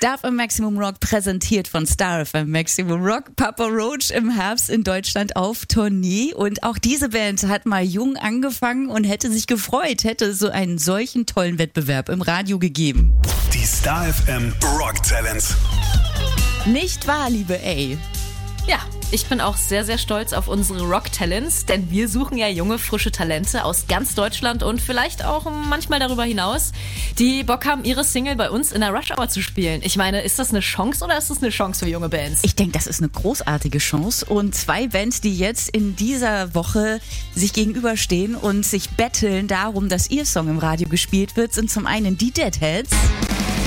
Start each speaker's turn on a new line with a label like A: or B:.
A: Star FM Maximum Rock präsentiert von Star FM Maximum Rock. Papa Roach im Herbst in Deutschland auf Tournee. Und auch diese Band hat mal jung angefangen und hätte sich gefreut, hätte es so einen solchen tollen Wettbewerb im Radio gegeben.
B: Die Star FM Rock Talents.
A: Nicht wahr, liebe A?
C: Ja, ich bin auch sehr, sehr stolz auf unsere Rock-Talents, denn wir suchen ja junge, frische Talente aus ganz Deutschland und vielleicht auch manchmal darüber hinaus, die Bock haben, ihre Single bei uns in der Rush Hour zu spielen. Ich meine, ist das eine Chance oder ist das eine Chance für junge Bands?
A: Ich denke, das ist eine großartige Chance und zwei Bands, die jetzt in dieser Woche sich gegenüberstehen und sich betteln darum, dass ihr Song im Radio gespielt wird, sind zum einen die Deadheads.